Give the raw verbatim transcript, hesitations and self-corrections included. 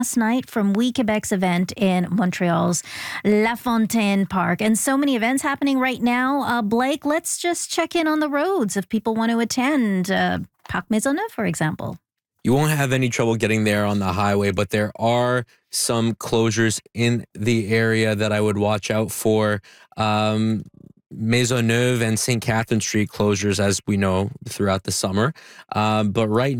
last night from We Quebec's event in Montreal's La Fontaine Park. And so many events happening right now. Uh, Blake, let's just check in on the roads if people want to attend. Uh, Parc Maisonneuve, for example. You won't have any trouble getting there on the highway, but there are some closures in the area that I would watch out for. Um, Maisonneuve and Saint Catherine Street closures, as we know, throughout the summer. Um, but right